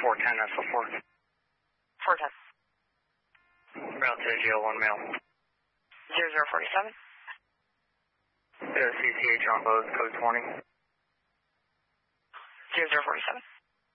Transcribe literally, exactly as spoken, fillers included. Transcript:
four ten, that's the four. four ten. Route to G L one mail. zero zero forty-seven. C C H on both, code twenty. zero zero forty-seven.